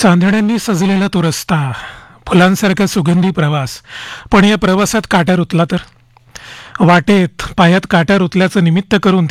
चांदण्यांनी सजलेला तो रस्ता, फुलांसारखा सुगंधी प्रवास. पण या प्रवासात काटा रुतला तर? वाटेत पायात काटा रुतल्याचं निमित्त करून